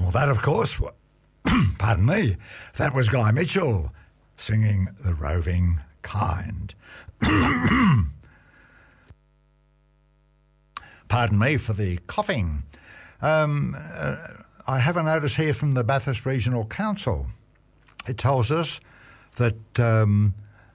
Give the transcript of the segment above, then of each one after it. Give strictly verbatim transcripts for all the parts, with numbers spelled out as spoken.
Well, that, of course, pardon me, that was Guy Mitchell singing The Roving Kind. Pardon me for the coughing. Um, uh, I have a notice here from the Bathurst Regional Council. It tells us that, um,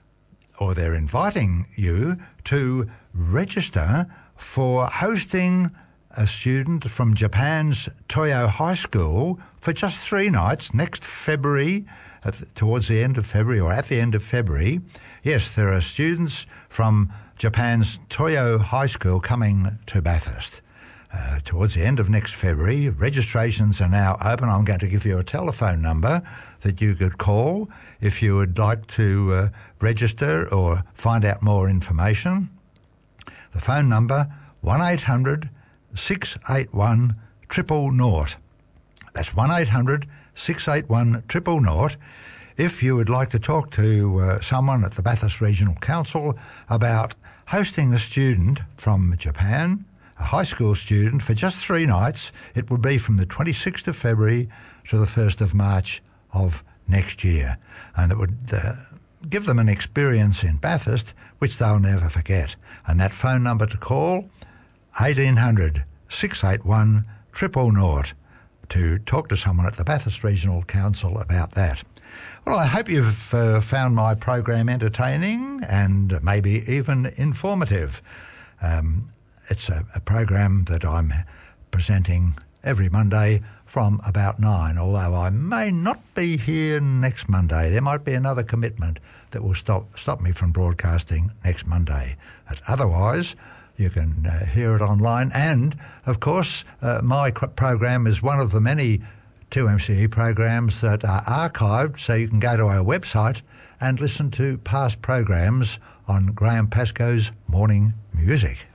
or they're inviting you to register for hosting a student from Japan's Toyo High School for just three nights next February, at the, towards the end of February or at the end of February. Yes, there are students from Japan's Toyo High School coming to Bathurst uh, towards the end of next February. Registrations are now open. I'm going to give you a telephone number that you could call if you would like to uh, register or find out more information. The phone number, one eight hundred six eight one triple naught. That's one eight hundred six eight one triple naught. If you would like to talk to uh, someone at the Bathurst Regional Council about hosting a student from Japan, a high school student, for just three nights, it would be from the twenty-sixth of February to the first of March of next year. And it would uh, give them an experience in Bathurst which they'll never forget. And that phone number to call, eighteen hundred six eight one triple naught, to talk to someone at the Bathurst Regional Council about that. Well, I hope you've uh, found my program entertaining and maybe even informative. Um, it's a, a program that I'm presenting every Monday from about nine, although I may not be here next Monday. There might be another commitment that will stop stop me from broadcasting next Monday. But otherwise, you can uh, hear it online. And, of course, uh, my program is one of the many two M C E programs that are archived, so you can go to our website and listen to past programs on Graham Pascoe's Morning Music.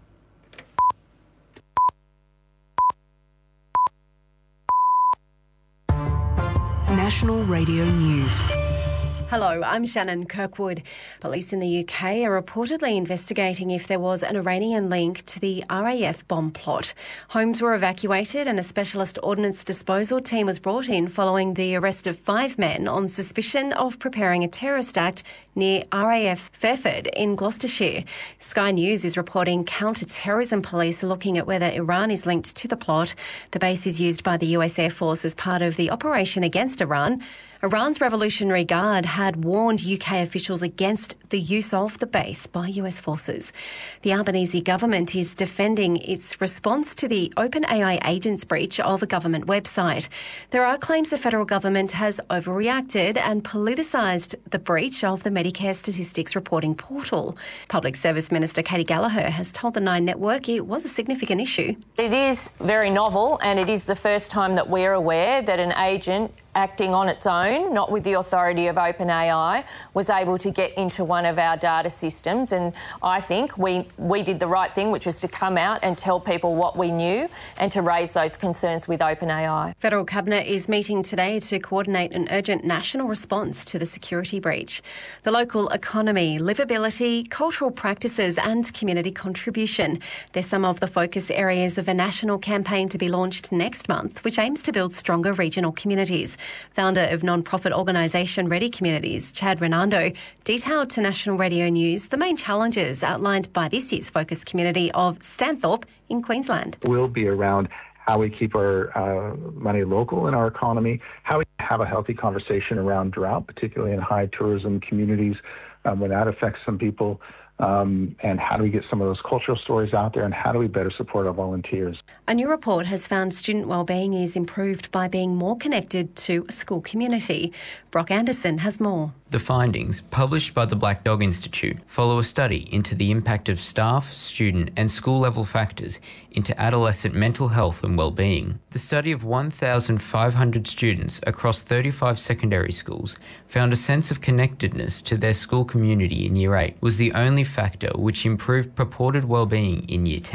National Radio News. Hello, I'm Shannon Kirkwood. Police in the U K are reportedly investigating if there was an Iranian link to the R A F bomb plot. Homes were evacuated and a specialist ordnance disposal team was brought in following the arrest of five men on suspicion of preparing a terrorist act near R A F Fairford in Gloucestershire. Sky News is reporting counter-terrorism police are looking at whether Iran is linked to the plot. The base is used by the U S Air Force as part of the operation against Iran. Iran's Revolutionary Guard had warned U K officials against the use of the base by U S forces. The Albanese government is defending its response to the OpenAI agent's breach of a government website. There are claims the federal government has overreacted and politicised the breach of the Medicare Statistics Reporting Portal. Public Service Minister Katie Gallagher has told the Nine Network it was a significant issue. It is very novel, and it is the first time that we're aware that an agent acting on its own, not with the authority of OpenAI, was able to get into one of our data systems. And I think we, we did the right thing, which was to come out and tell people what we knew and to raise those concerns with OpenAI. Federal Cabinet is meeting today to coordinate an urgent national response to the security breach. The local economy, livability, cultural practices and community contribution. They're some of the focus areas of a national campaign to be launched next month, which aims to build stronger regional communities. Founder of non-profit organisation Ready Communities, Chad Renando, detailed to National Radio News the main challenges outlined by this year's focus community of Stanthorpe in Queensland. Will be around how we keep our uh, money local in our economy, how we have a healthy conversation around drought, particularly in high tourism communities um, when that affects some people. Um, and how do we get some of those cultural stories out there, and how do we better support our volunteers? A new report has found student wellbeing is improved by being more connected to a school community. Brock Anderson has more. The findings, published by the Black Dog Institute, follow a study into the impact of staff, student and school-level factors into adolescent mental health and well-being. The study of one thousand five hundred students across thirty-five secondary schools found a sense of connectedness to their school community in Year eight was the only factor which improved purported well-being in Year ten.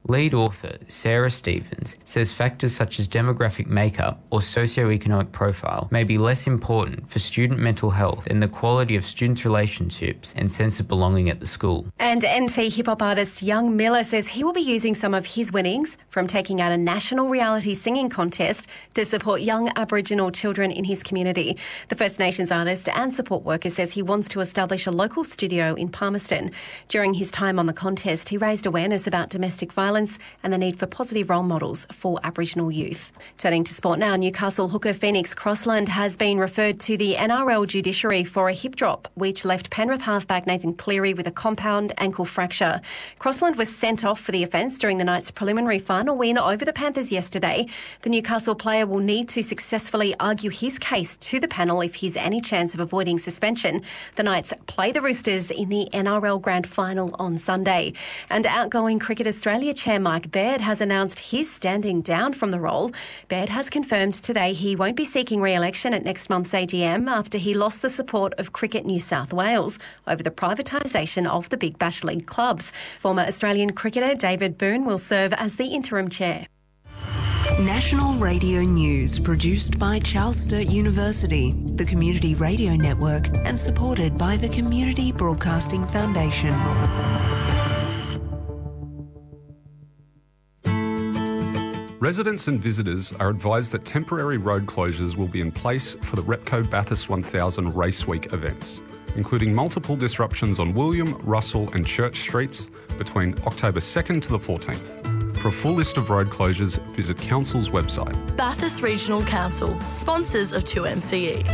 Lead author Sarah Stevens says factors such as demographic makeup or socioeconomic profile may be less important for student mental health than the quality of students' relationships and sense of belonging at the school. And N T hip-hop artist Young Miller says he will be using some of his winnings from taking out a national reality singing contest to support young Aboriginal children in his community. The First Nations artist and support worker says he wants to establish a local studio in Palmerston. During his time on the contest, he raised awareness about domestic violence and the need for positive role models for Aboriginal youth. Turning to sport now, Newcastle hooker Phoenix Crossland has been referred to the N R L judiciary for a hip drop, which left Penrith halfback Nathan Cleary with a compound ankle fracture. Crossland was sent off for the offence during the Knights' preliminary final win over the Panthers yesterday. The Newcastle player will need to successfully argue his case to the panel if he's any chance of avoiding suspension. The Knights play the Roosters in the N R L Grand Final on Sunday. And outgoing Cricket Australia Chair Mike Baird has announced he's standing down from the role. Baird has confirmed today he won't be seeking re-election at next month's A G M after he lost the support of Cricket New South Wales over the privatisation of the Big Bash League clubs. Former Australian cricketer David Boone will serve as the interim chair. National Radio News, produced by Charles Sturt University, the Community Radio Network, and supported by the Community Broadcasting Foundation. Residents and visitors are advised that temporary road closures will be in place for the Repco Bathurst one thousand Race Week events, including multiple disruptions on William, Russell and Church Streets between October second to the fourteenth. For a full list of road closures, visit Council's website. Bathurst Regional Council, sponsors of two M C E.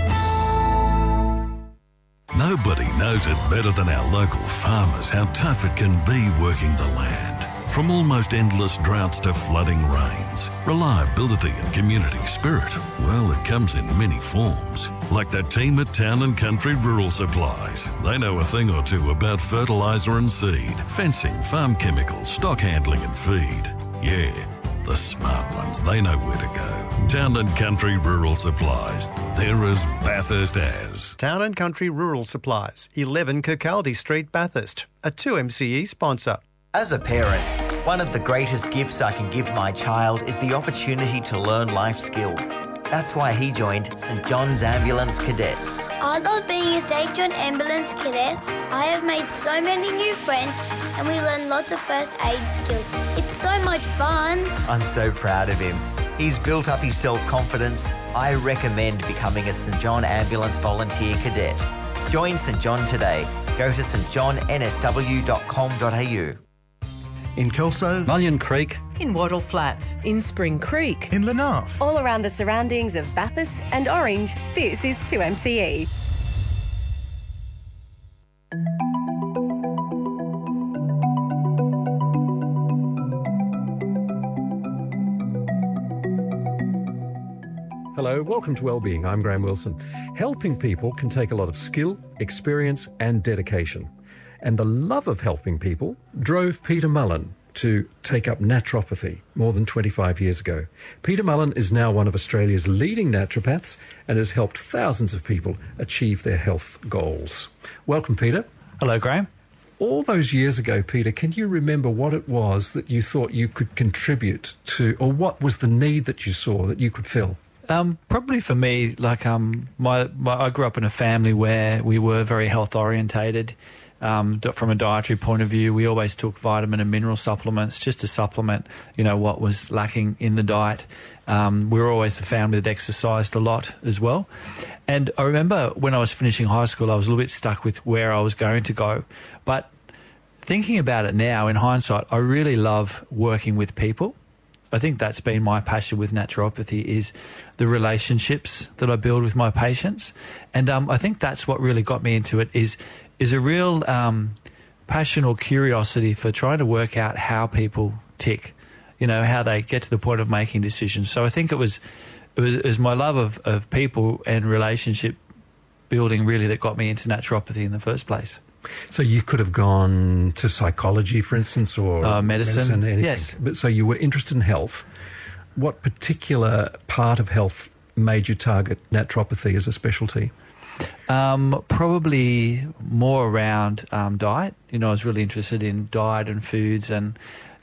Nobody knows it better than our local farmers how tough it can be working the land. From almost endless droughts to flooding rains, reliability and community spirit, well, it comes in many forms. Like the team at Town and Country Rural Supplies. They know a thing or two about fertiliser and seed, fencing, farm chemicals, stock handling and feed. Yeah, the smart ones, they know where to go. Town and Country Rural Supplies. They're as Bathurst as. Town and Country Rural Supplies, eleven Kirkcaldy Street, Bathurst. A two M C E sponsor. As a parent, one of the greatest gifts I can give my child is the opportunity to learn life skills. That's why he joined St John's Ambulance Cadets. I love being a St John Ambulance Cadet. I have made so many new friends and we learn lots of first aid skills. It's so much fun. I'm so proud of him. He's built up his self-confidence. I recommend becoming a St John Ambulance Volunteer Cadet. Join St John today. Go to s john n s w dot com dot a u. In Kelso, Mullion Creek, in Wattle Flat, in Spring Creek, in Lenaff. All around the surroundings of Bathurst and Orange, this is two M C E. Hello, welcome to Wellbeing. I'm Graham Wilson. Helping people can take a lot of skill, experience and dedication. And the love of helping people drove Peter Mullen to take up naturopathy more than twenty-five years ago. Peter Mullen is now one of Australia's leading naturopaths and has helped thousands of people achieve their health goals. Welcome, Peter. Hello, Graham. All those years ago, Peter, can you remember what it was that you thought you could contribute to, or what was the need that you saw that you could fill? Um, probably for me, like um, my, my, I grew up in a family where we were very health orientated. Um, from a dietary point of view, we always took vitamin and mineral supplements just to supplement, you know, what was lacking in the diet. Um, we were always a family that exercised a lot as well. And I remember when I was finishing high school, I was a little bit stuck with where I was going to go. But thinking about it now, in hindsight, I really love working with people. I think that's been my passion with naturopathy, is the relationships that I build with my patients. And um, I think that's what really got me into it, is is a real um, passion or curiosity for trying to work out how people tick, you know, how they get to the point of making decisions. So I think it was it was, it was my love of, of people and relationship building really that got me into naturopathy in the first place. So you could have gone to psychology, for instance, or uh, medicine, medicine yes. But so you were interested in health. What particular part of health made you target naturopathy as a specialty? Um, probably more around um, diet. You know, I was really interested in diet and foods and,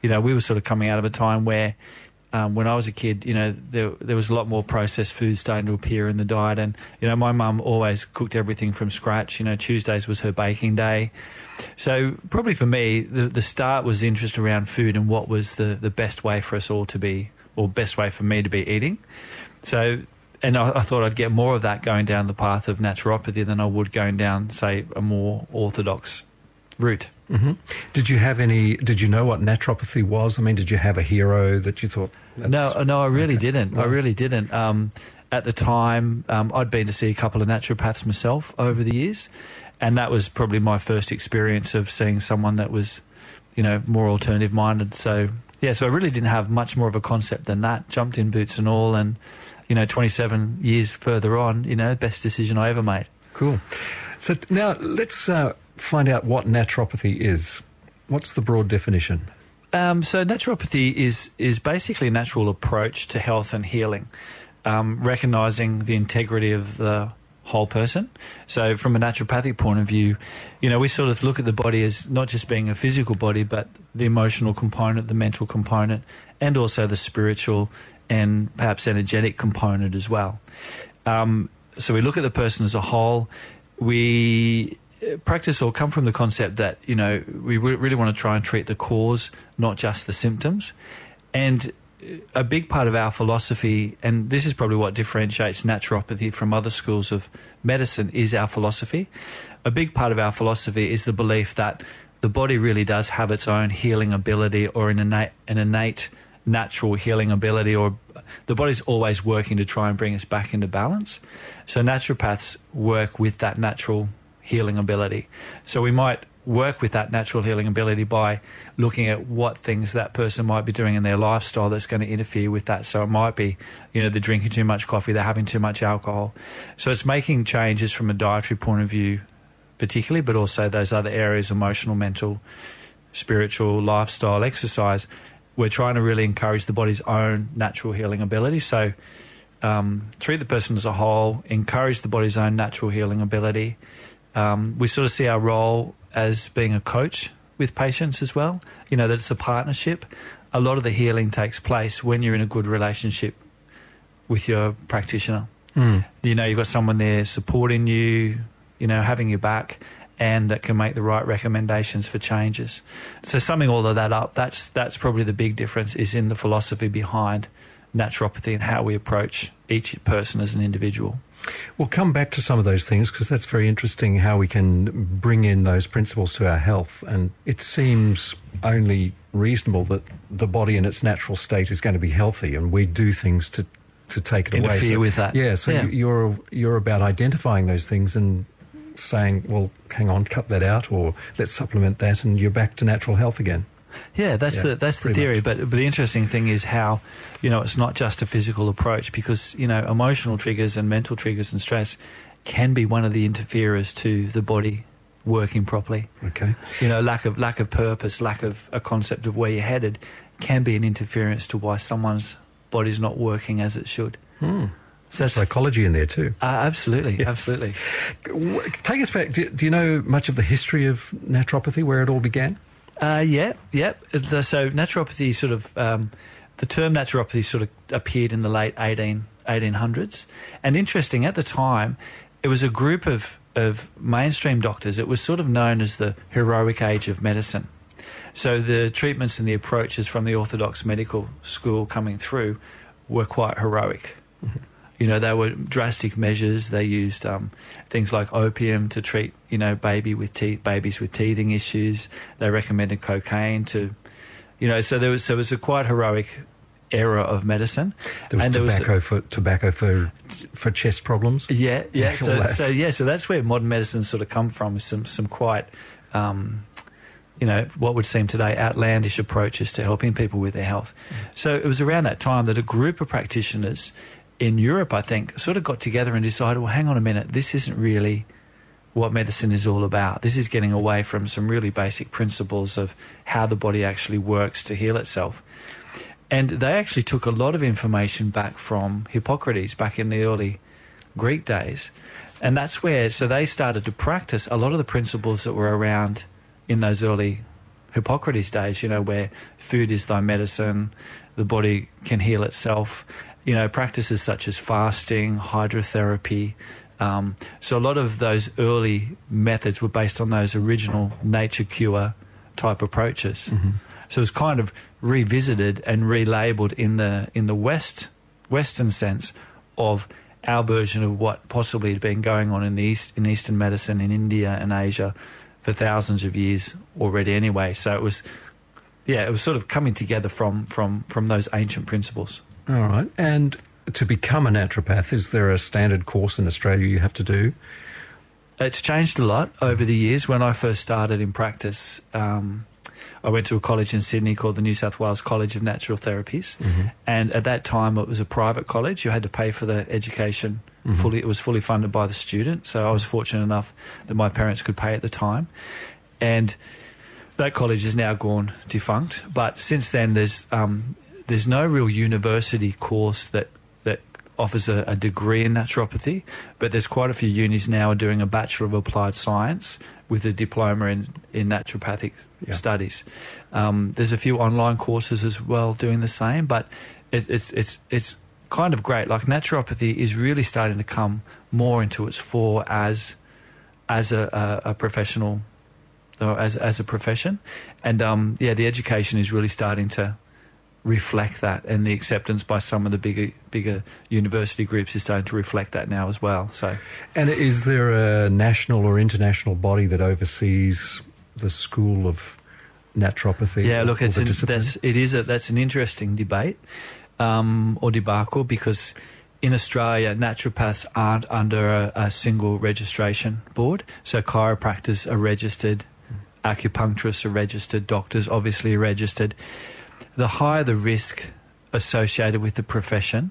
you know, we were sort of coming out of a time where um, when I was a kid, you know, there there was a lot more processed food starting to appear in the diet. And, you know, my mum always cooked everything from scratch. You know, Tuesdays was her baking day. So probably for me, the, the start was interest around food and what was the, the best way for us all to be, or best way for me to be eating. So, and I, I thought I'd get more of that going down the path of naturopathy than I would going down, say, a more orthodox route. Mm-hmm. Did you have any, did you know what naturopathy was? I mean, did you have a hero that you thought? No, no, I really okay. didn't. No. I really didn't. Um, at the time, um, I'd been to see a couple of naturopaths myself over the years, and that was probably my first experience of seeing someone that was, you know, more alternative minded. So, yeah, so I really didn't have much more of a concept than that. Jumped in boots and all, and, you know, twenty-seven years further on, you know, best decision I ever made. Cool. So now let's uh, find out what naturopathy is. What's the broad definition? Um, so naturopathy is is basically a natural approach to health and healing, um, recognising the integrity of the whole person. So from a naturopathic point of view, you know, we sort of look at the body as not just being a physical body, but the emotional component, the mental component, and also the spiritual and perhaps energetic component as well. Um, so we look at the person as a whole. We practice or come from the concept that, you know, we really want to try and treat the cause, not just the symptoms. And a big part of our philosophy, and this is probably what differentiates naturopathy from other schools of medicine, is our philosophy. A big part of our philosophy is the belief that the body really does have its own healing ability, or an innate, an innate natural healing ability, or the body's always working to try and bring us back into balance. So naturopaths work with that natural healing ability. So we might work with that natural healing ability by looking at what things that person might be doing in their lifestyle that's going to interfere with that. So it might be, you know, they're drinking too much coffee, they're having too much alcohol. So it's making changes from a dietary point of view particularly, but also those other areas, emotional, mental, spiritual, lifestyle, exercise. We're trying to really encourage the body's own natural healing ability. So um, treat the person as a whole, encourage the body's own natural healing ability. Um, we sort of see our role as being a coach with patients as well, you know, that it's a partnership. A lot of the healing takes place when you're in a good relationship with your practitioner. Mm. You know, you've got someone there supporting you, you know, having your back, and that can make the right recommendations for changes. So summing all of that up, that's that's probably the big difference, is in the philosophy behind naturopathy and how we approach each person as an individual. We'll come back to some of those things, because that's very interesting, how we can bring in those principles to our health. And it seems only reasonable that the body in its natural state is going to be healthy, and we do things to, to take it away. Interfere so, with that. Yeah, so yeah. you're you're about identifying those things and saying, well, hang on, cut that out, or let's supplement that, and you're back to natural health again. Yeah, that's yeah, the that's the theory. But, but the interesting thing is how, you know, it's not just a physical approach, because, you know, emotional triggers and mental triggers and stress can be one of the interferers to the body working properly. Okay. You know, lack of lack of purpose, lack of a concept of where you're headed can be an interference to why someone's body's not working as it should. Hmm. So that's psychology in there too. Uh, absolutely, yes. absolutely. Take us back. Do, do you know much of the history of naturopathy, where it all began? Uh, yeah, yeah. So naturopathy sort of, um, the term naturopathy sort of appeared in the late eighteen hundreds. And interesting, at the time, it was a group of, of mainstream doctors. It was sort of known as the heroic age of medicine. So the treatments and the approaches from the orthodox medical school coming through were quite heroic. Mm-hmm. You know, they were drastic measures. They used um, things like opium to treat, you know, baby with teeth, babies with teething issues. They recommended cocaine to, you know, so there was so it was a quite heroic era of medicine. There was and tobacco there was a, for tobacco for for chest problems. Yeah, yeah. So, so yeah, so that's where modern medicine sort of come from. Some some quite, um, you know, what would seem today outlandish approaches to helping people with their health. Mm. So it was around that time that a group of practitioners in Europe, I think, sort of got together and decided, well, hang on a minute, this isn't really what medicine is all about. This is getting away from some really basic principles of how the body actually works to heal itself. And they actually took a lot of information back from Hippocrates back in the early Greek days. And that's where, so they started to practice a lot of the principles that were around in those early Hippocrates days, you know, where food is thy medicine, the body can heal itself. You know, practices such as fasting, hydrotherapy. Um, so a lot of those early methods were based on those original nature cure type approaches. Mm-hmm. So it was kind of revisited and relabeled in the in the West Western sense of our version of what possibly had been going on in the East in Eastern medicine in India and Asia for thousands of years already. Anyway, so it was, yeah, it was sort of coming together from from from those ancient principles. All right, and to become a naturopath, is there a standard course in Australia you have to do? It's changed a lot over the years. When I first started in practice, um, I went to a college in Sydney called the New South Wales College of Natural Therapies, mm-hmm. and at that time it was a private college. You had to pay for the education mm-hmm. fully. It was fully funded by the student, so I was fortunate enough that my parents could pay at the time. And that college is now gone defunct, but since then there's um, there's no real university course that that offers a, a degree in naturopathy, but there's quite a few unis now are doing a Bachelor of Applied Science with a diploma in, in naturopathic yeah. studies. Um, there's a few online courses as well doing the same, but it, it's it's it's kind of great. Like naturopathy is really starting to come more into its fore as as a, a, a professional, or as as a profession, and um, yeah, the education is really starting to reflect that, and the acceptance by some of the bigger bigger university groups is starting to reflect that now as well. So, and is there a national or international body that oversees the school of naturopathy? Yeah, look, it's an, that's it is a, that's an interesting debate um, or debacle, because in Australia, naturopaths aren't under a, a single registration board. So chiropractors are registered, acupuncturists are registered, doctors obviously are registered. The higher the risk associated with the profession,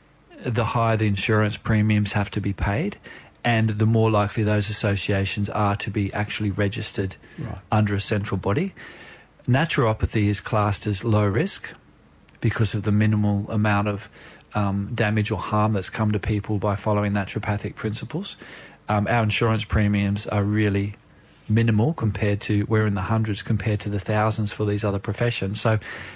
the higher the insurance premiums have to be paid, and the more likely those associations are to be actually registered right. under a central body. Naturopathy is classed as low risk because of the minimal amount of um, damage or harm that's come to people by following naturopathic principles. Um, our insurance premiums are really minimal compared to, we're in the hundreds compared to the thousands for these other professions. So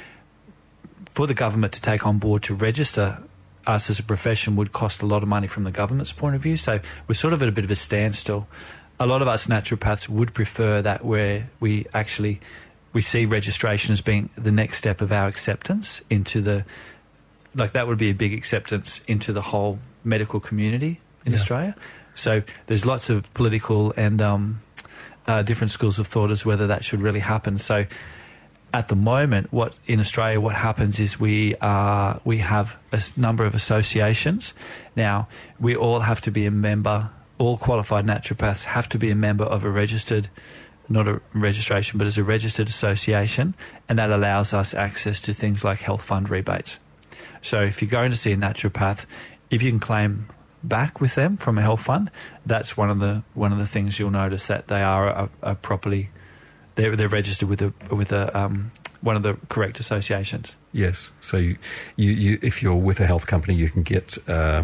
for the government to take on board to register us as a profession would cost a lot of money from the government's point of view. So we're sort of at a bit of a standstill. A lot of us naturopaths would prefer that where we actually, we see registration as being the next step of our acceptance into the, like that would be a big acceptance into the whole medical community in yeah. Australia. So there's lots of political and um, uh, different schools of thought as whether that should really happen. So at the moment, what in Australia, what happens is we uh, we have a number of associations. Now, we all have to be a member, all qualified naturopaths have to be a member of a registered, not a registration, but as a registered association, and that allows us access to things like health fund rebates. So if you're going to see a naturopath, if you can claim back with them from a health fund, that's one of the one of the things you'll notice, that they are a, a properly They're, they're registered with a with a um, one of the correct associations. Yes. So you, you, you if you're with a health company, you can get uh,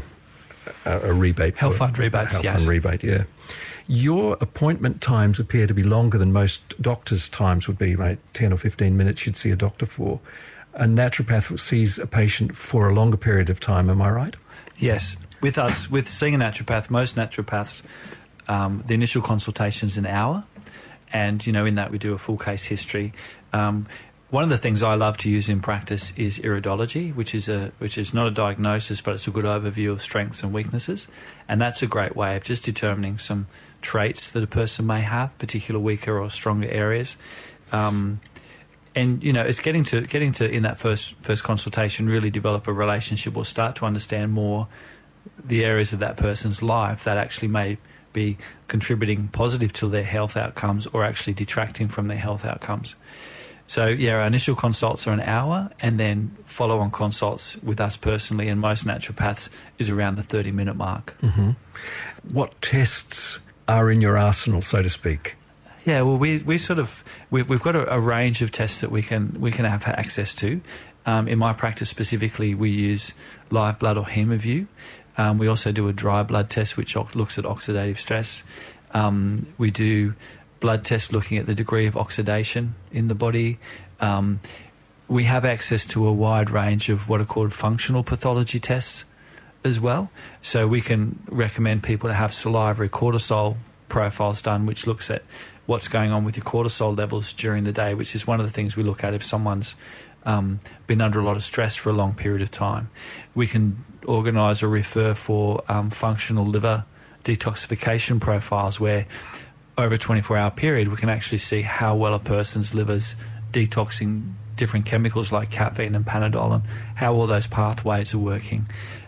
a, a rebate. Health for, fund rebates, health yes. fund rebate, yeah. Your appointment times appear to be longer than most doctors' times would be, right? ten or fifteen minutes you'd see a doctor for. A naturopath sees a patient for a longer period of time, am I right? Yes. With us, with seeing a naturopath, most naturopaths, um, the initial consultation is an hour. And, you know, in that we do a full case history. Um, one of the things I love to use in practice is iridology, which is a which is not a diagnosis, but it's a good overview of strengths and weaknesses. And that's a great way of just determining some traits that a person may have, particular weaker or stronger areas. Um, and, you know, it's getting to, getting to in that first first consultation, really develop a relationship or start to understand more the areas of that person's life that actually may be contributing positive to their health outcomes or actually detracting from their health outcomes. So, yeah, our initial consults are an hour, and then follow-on consults with us personally and most naturopaths is around the thirty-minute mark. Mm-hmm. What tests are in your arsenal, so to speak? Yeah, well, we we sort of we've, we've got a, a range of tests that we can we can have access to. Um, in my practice specifically, we use live blood or Hemaview. Um, we also do a dry blood test, which looks at oxidative stress. Um, we do blood tests looking at the degree of oxidation in the body. Um, we have access to a wide range of what are called functional pathology tests as well. So we can recommend people to have salivary cortisol profiles done, which looks at what's going on with your cortisol levels during the day, which is one of the things we look at if someone's um, been under a lot of stress for a long period of time. We can organise or refer for um, functional liver detoxification profiles, where over a twenty-four hour period we can actually see how well a person's liver's detoxing different chemicals like caffeine and Panadol and how all those pathways are working.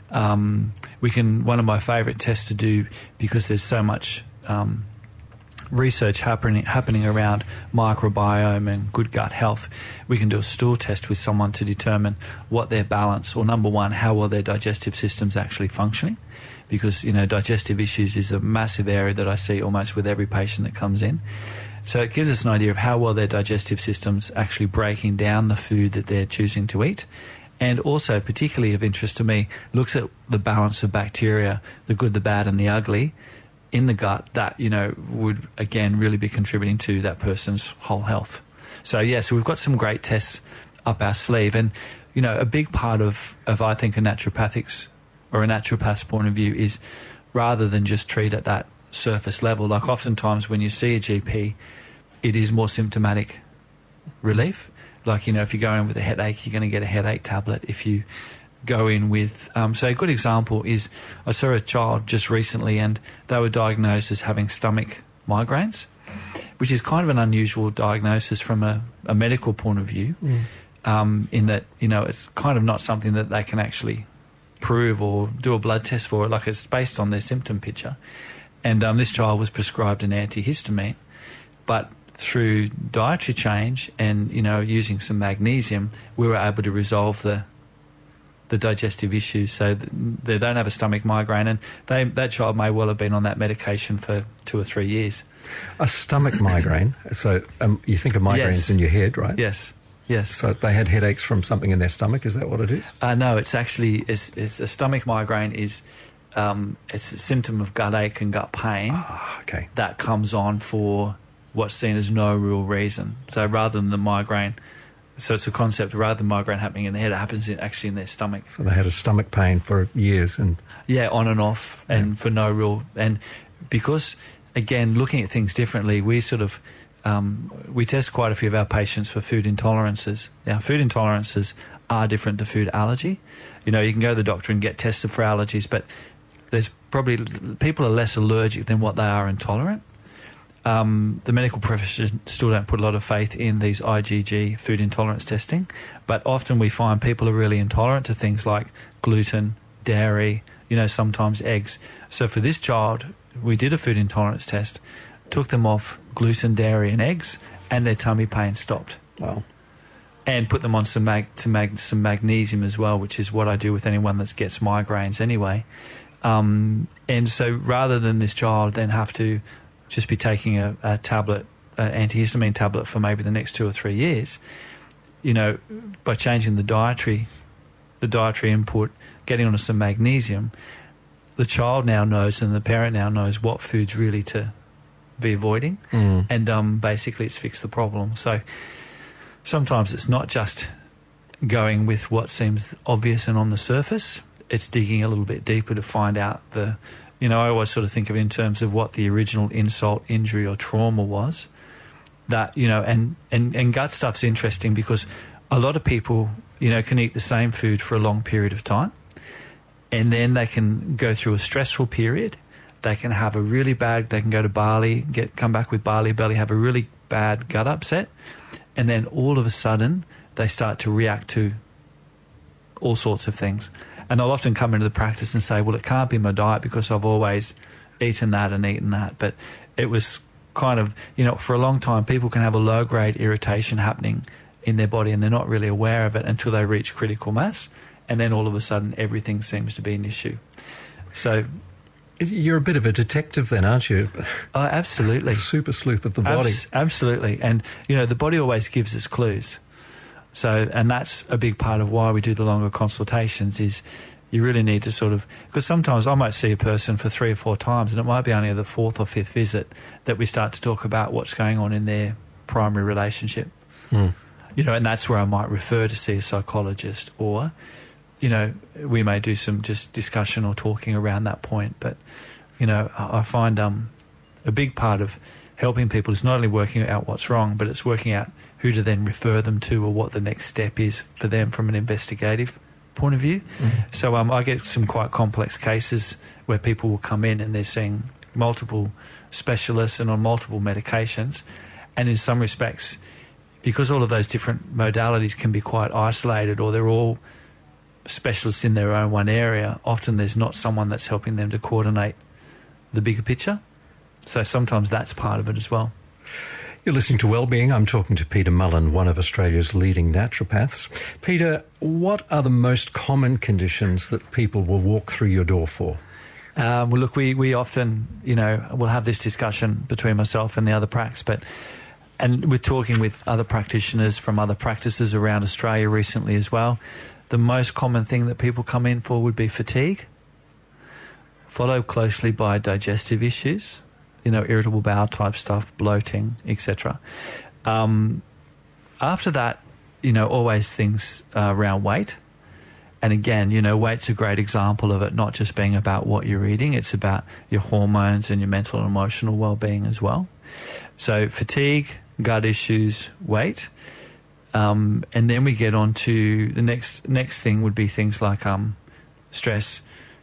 Um, we can, one of my favourite tests to do, because there's so much um, research happening happening around microbiome and good gut health, we can do a stool test with someone to determine what their balance, or number one, how well their digestive system's actually functioning. Because, you know, digestive issues is a massive area that I see almost with every patient that comes in. So it gives us an idea of how well their digestive system's actually breaking down the food that they're choosing to eat. And also, particularly of interest to me, looks at the balance of bacteria, the good, the bad and the ugly in the gut that, you know, would, again, really be contributing to that person's whole health. So, yeah, so we've got some great tests up our sleeve. And, you know, a big part of, of I think, a naturopathic's or a naturopath's point of view is, rather than just treat at that surface level, like oftentimes when you see a G P, it is more symptomatic relief. Like, you know, if you go in with a headache, you're going to get a headache tablet. If you go in with... Um, so a good example is, I saw a child just recently and they were diagnosed as having stomach migraines, which is kind of an unusual diagnosis from a, a medical point of view, mm. um, in that, you know, it's kind of not something that they can actually prove or do a blood test for. Like, it's based on their symptom picture. And um, this child was prescribed an antihistamine, but through dietary change and, you know, using some magnesium, we were able to resolve the the digestive issues, so they don't have a stomach migraine, and they, that child may well have been on that medication for two or three years. A stomach migraine, so um, you think of migraines yes. in your head, right? Yes. Yes. So they had headaches from something in their stomach. Is that what it is? Uh, no, it's actually it's, it's a stomach migraine is um, it's a symptom of gut ache and gut pain. Ah, okay. That comes on for what's seen as no real reason. So rather than the migraine, so it's a concept, rather than migraine happening in the head, it happens in, actually in their stomach. So they had a stomach pain for years and yeah, on and off, and yeah. for no real, and because again, looking at things differently, we sort of. Um, we test quite a few of our patients for food intolerances. Now, food intolerances are different to food allergy. You know, you can go to the doctor and get tested for allergies, but there's probably people are less allergic than what they are intolerant. Um, the medical profession still don't put a lot of faith in these I G G food intolerance testing, but often we find people are really intolerant to things like gluten, dairy, you know, sometimes eggs. So for this child, we did a food intolerance test, took them off gluten, dairy and eggs, and their tummy pain stopped. Wow. And put them on some mag, some, mag, some magnesium as well, which is what I do with anyone that gets migraines anyway. Um, and so rather than this child then have to just be taking a, a tablet, an antihistamine tablet for maybe the next two or three years, you know, by changing the dietary, the dietary input, getting onto some magnesium, the child now knows and the parent now knows what foods really to be avoiding, mm. and um, basically it's fixed the problem. So sometimes it's not just going with what seems obvious and on the surface, it's digging a little bit deeper to find out the, you know, I always sort of think of it in terms of what the original insult, injury or trauma was. That, you know, and, and, and gut stuff's interesting because a lot of people, you know, can eat the same food for a long period of time, and then they can go through a stressful period. They can have a really bad, they can go to Bali, get come back with Bali belly, have a really bad gut upset, and then all of a sudden they start to react to all sorts of things. And they'll often come into the practice and say, well, it can't be my diet because I've always eaten that and eaten that. But it was kind of, you know, for a long time people can have a low-grade irritation happening in their body and they're not really aware of it until they reach critical mass, and then all of a sudden everything seems to be an issue. So... You're a bit of a detective then, aren't you? Oh, absolutely. A super sleuth of the body. Abs- absolutely. And, you know, the body always gives us clues. So, and that's a big part of why we do the longer consultations is, you really need to sort of, because sometimes I might see a person for three or four times and it might be only the fourth or fifth visit that we start to talk about what's going on in their primary relationship. Mm. You know, and that's where I might refer to see a psychologist, or, you know, we may do some just discussion or talking around that point. But, you know, I find um, a big part of helping people is not only working out what's wrong, but it's working out who to then refer them to or what the next step is for them from an investigative point of view. Mm. So um, I get some quite complex cases where people will come in and they're seeing multiple specialists and on multiple medications, and in some respects, because all of those different modalities can be quite isolated, or they're all specialists in their own one area, often there's not someone that's helping them to coordinate the bigger picture. So sometimes that's part of it as well. You're listening to Wellbeing. I'm talking to Peter Mullen, one of Australia's leading naturopaths. Peter, what are the most common conditions that people will walk through your door for? Um, well, look, we, we often, you know, we'll have this discussion between myself and the other pracs, but and we're talking with other practitioners from other practices around Australia recently as well. The most common thing that people come in for would be fatigue, followed closely by digestive issues, you know, irritable bowel type stuff, bloating, et cetera. Um, after that, you know, always things uh, around weight. And again, you know, weight's a great example of it not just being about what you're eating, it's about your hormones and your mental and emotional well-being as well. So fatigue, gut issues, weight. Um, and then we get on to the next next thing would be things like um, stress,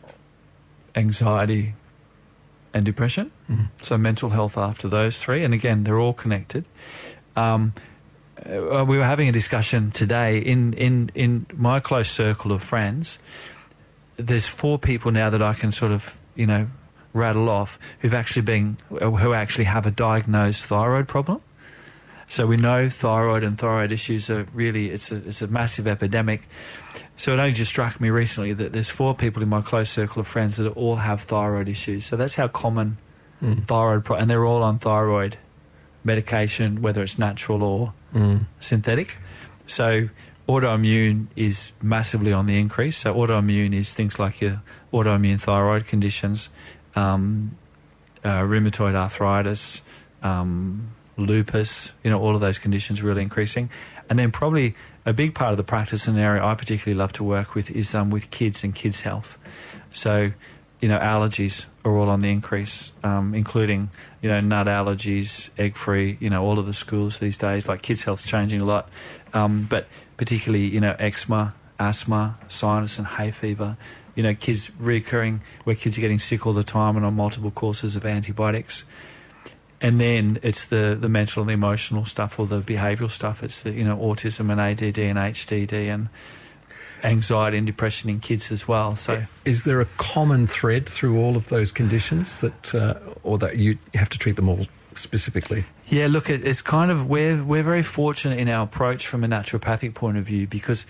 anxiety, and depression. Mm-hmm. So mental health after those three. And again, they're all connected. Um, uh, we were having a discussion today in, in, in my close circle of friends. There's four people now that I can sort of, you know, rattle off who've actually been, who actually have a diagnosed thyroid problem. So we know thyroid and thyroid issues are really, it's a, it's a massive epidemic. So it only just struck me recently that there's four people in my close circle of friends that all have thyroid issues. So that's how common mm. thyroid, pro- and they're all on thyroid medication, whether it's natural or mm. synthetic. So autoimmune is massively on the increase. So autoimmune is things like your autoimmune thyroid conditions, um, uh, rheumatoid arthritis, um, lupus, you know, all of those conditions really increasing. And then probably a big part of the practice and area I particularly love to work with is um, with kids and kids' health. So, you know, allergies are all on the increase, um, including, you know, nut allergies, egg-free, you know, all of the schools these days, like kids' health's changing a lot. Um, but particularly, you know, eczema, asthma, sinus and hay fever, you know, kids recurring, where kids are getting sick all the time and on multiple courses of antibiotics. And then it's the, the mental and the emotional stuff, or the behavioural stuff. It's the, you know, autism and A D D and H D D and anxiety and depression in kids as well. So, is there a common thread through all of those conditions that, uh, or that you have to treat them all specifically? Yeah, look, it, it's kind of, we're, we're very fortunate in our approach from a naturopathic point of view, because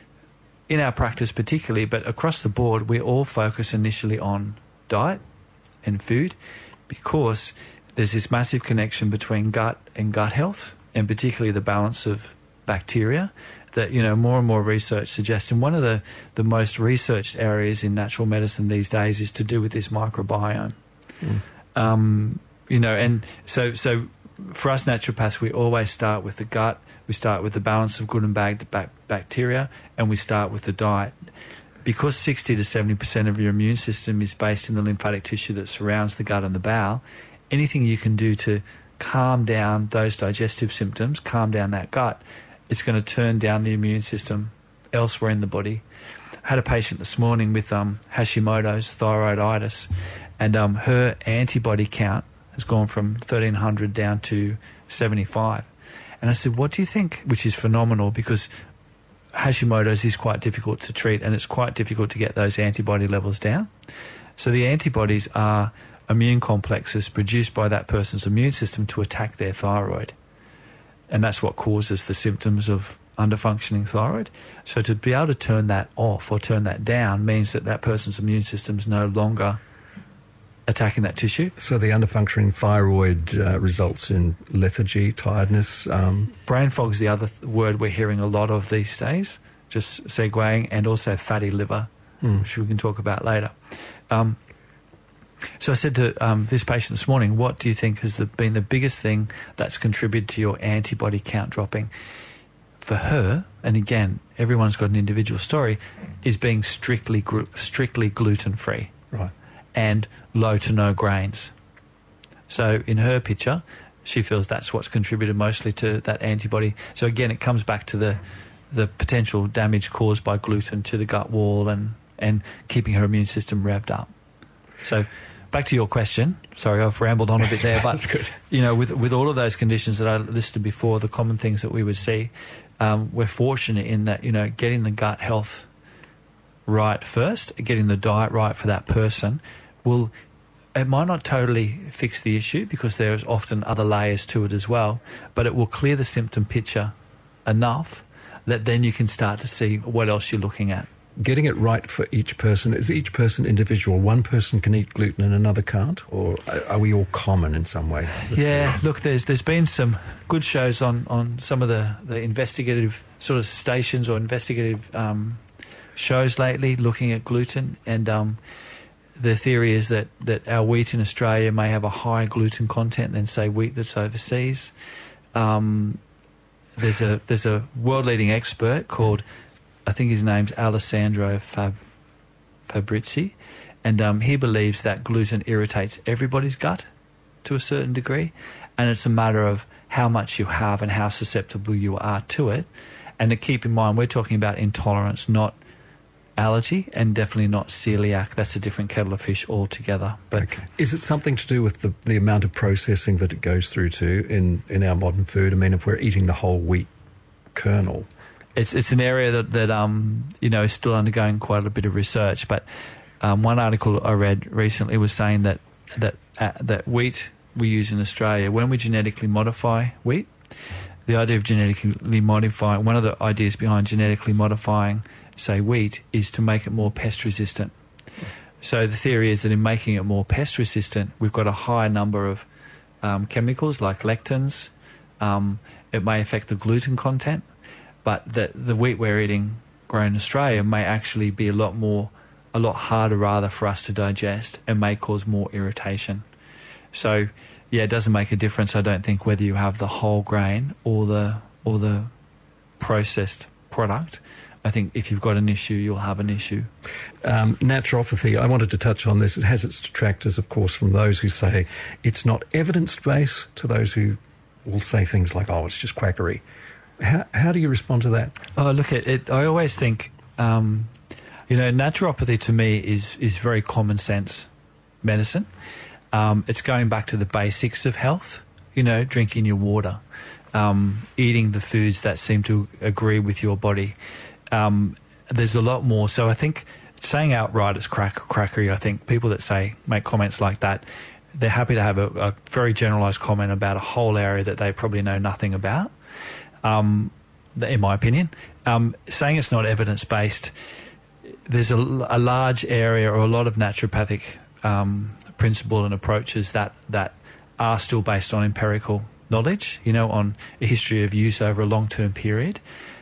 in our practice particularly, but across the board, we all focus initially on diet and food, because there's this massive connection between gut and gut health, and particularly the balance of bacteria that, you know, more and more research suggests. And one of the, the most researched areas in natural medicine these days is to do with this microbiome. Mm. Um, you know, and so so for us naturopaths, we always start with the gut, we start with the balance of good and bad bacteria, and we start with the diet. Because sixty to seventy percent of your immune system is based in the lymphatic tissue that surrounds the gut and the bowel, anything you can do to calm down those digestive symptoms, calm down that gut, it's going to turn down the immune system elsewhere in the body. I had a patient this morning with um, Hashimoto's thyroiditis, and um, her antibody count has gone from thirteen hundred down to seventy-five. And I said, what do you think? Which is phenomenal, because Hashimoto's is quite difficult to treat, and it's quite difficult to get those antibody levels down. So the antibodies are immune complexes produced by that person's immune system to attack their thyroid. And that's what causes the symptoms of underfunctioning thyroid. So to be able to turn that off or turn that down means that that person's immune system is no longer attacking that tissue. So the underfunctioning thyroid uh, results in lethargy, tiredness. Um... Brain fog is the other th- word we're hearing a lot of these days, just segueing, and also fatty liver mm. which we can talk about later. Um, so I said to um, this patient this morning, what do you think has the, been the biggest thing that's contributed to your antibody count dropping? For her, and again, everyone's got an individual story, is being strictly strictly gluten-free. Right. And low to no grains. So in her picture, she feels that's what's contributed mostly to that antibody. So again, it comes back to the the potential damage caused by gluten to the gut wall and, and keeping her immune system revved up. So back to your question. Sorry, I've rambled on a bit there. But, that's good. You know, with, with all of those conditions that I listed before, the common things that we would see, um, we're fortunate in that, you know, getting the gut health right first, getting the diet right for that person will... It might not totally fix the issue because there's often other layers to it as well, but it will clear the symptom picture enough that then you can start to see what else you're looking at. Getting it right for each person, is each person individual? One person can eat gluten and another can't? Or are we all common in some way? Yeah, look, there's there's been some good shows on, on some of the, the investigative sort of stations or investigative um, shows lately looking at gluten, and um, the theory is that, that our wheat in Australia may have a higher gluten content than, say, wheat that's overseas. Um, there's a there's a world-leading expert called, I think his name's Alessandro Fab, Fabrizi, and um, he believes that gluten irritates everybody's gut to a certain degree, and it's a matter of how much you have and how susceptible you are to it. And to keep in mind, we're talking about intolerance, not allergy, and definitely not celiac. That's a different kettle of fish altogether. But okay. Is it something to do with the, the amount of processing that it goes through to in, in our modern food? I mean, if we're eating the whole wheat kernel... It's it's an area that, that um you know is still undergoing quite a bit of research. But um, one article I read recently was saying that that uh, that wheat we use in Australia, when we genetically modify wheat, the idea of genetically modifying, one of the ideas behind genetically modifying, say, wheat, is to make it more pest resistant. So the theory is that in making it more pest resistant, we've got a higher number of um, chemicals like lectins. Um, it may affect the gluten content. But the, the wheat we're eating grown in Australia may actually be a lot more, a lot harder rather for us to digest and may cause more irritation. So, yeah, it doesn't make a difference, I don't think, whether you have the whole grain or the or the processed product. I think if you've got an issue, you'll have an issue. Um, naturopathy, I wanted to touch on this. It has its detractors, of course, from those who say it's not evidence-based to those who will say things like, oh, it's just quackery. How, how do you respond to that? Oh, look, at it. I always think, um, you know, naturopathy to me is is very common sense medicine. Um, it's going back to the basics of health. You know, drinking your water, um, eating the foods that seem to agree with your body. Um, there's a lot more. So I think saying outright it's crack crackery. I think people that say make comments like that, they're happy to have a, a very generalised comment about a whole area that they probably know nothing about. Um, in my opinion, um, saying it's not evidence-based, there's a, a large area or a lot of naturopathic um, principle and approaches that, that are still based on empirical knowledge, you know, on a history of use over a long-term period.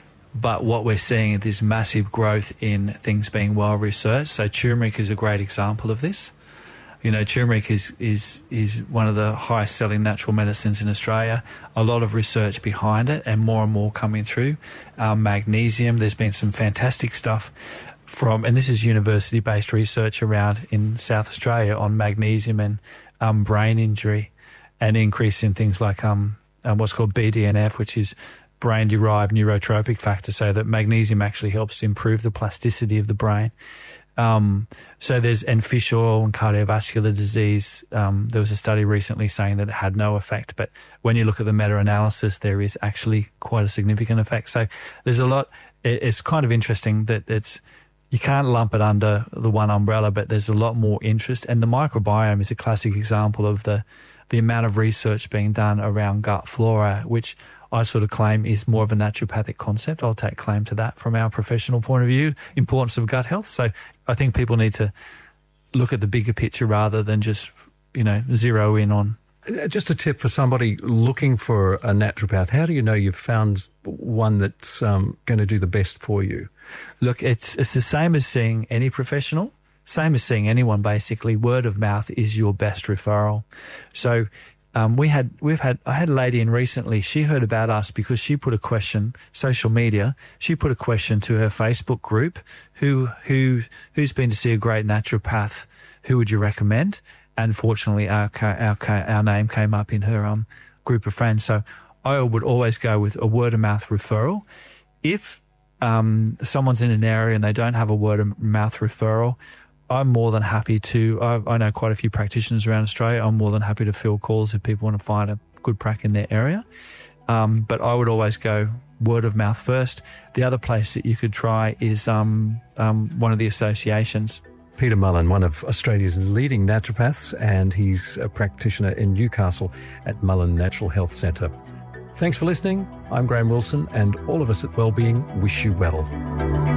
But what we're seeing is this massive growth in things being well-researched. So turmeric is a great example of this. You know, turmeric is, is, is one of the highest selling natural medicines in Australia. A lot of research behind it and more and more coming through. Um, magnesium, there's been some fantastic stuff from, and this is university-based research around in South Australia on magnesium and um, brain injury and increase in things like um, um, what's called B D N F, which is brain-derived neurotropic factor, so that magnesium actually helps to improve the plasticity of the brain. Um, so there's, and fish oil and cardiovascular disease. Um, there was a study recently saying that it had no effect, but when you look at the meta-analysis, there is actually quite a significant effect. So there's a lot, it, it's kind of interesting that it's, you can't lump it under the one umbrella, but there's a lot more interest. And the microbiome is a classic example of the, the amount of research being done around gut flora, which I sort of claim is more of a naturopathic concept. I'll take claim to that from our professional point of view, importance of gut health. So I think people need to look at the bigger picture rather than just, you know, zero in on Just a tip for somebody looking for a naturopath. How do you know you've found one that's um, going to do the best for you? Look, it's it's the same as seeing any professional, same as seeing anyone basically. Word of mouth is your best referral. So um, we had we've had I had a lady in recently. She heard about us because she put a question, social media. She put a question to her Facebook group. Who who who's been to see a great naturopath? Who would you recommend? And fortunately, our our our name came up in her um group of friends. So I would always go with a word of mouth referral. If um someone's in an area and they don't have a word of mouth referral, I'm more than happy to. I, I know quite a few practitioners around Australia. I'm more than happy to field calls if people want to find a good prac in their area. Um, but I would always go word of mouth first. The other place that you could try is um um one of the associations. Peter Mullen, one of Australia's leading naturopaths, and he's a practitioner in Newcastle at Mullen Natural Health Centre. Thanks for listening. I'm Graham Wilson, and all of us at Wellbeing wish you well.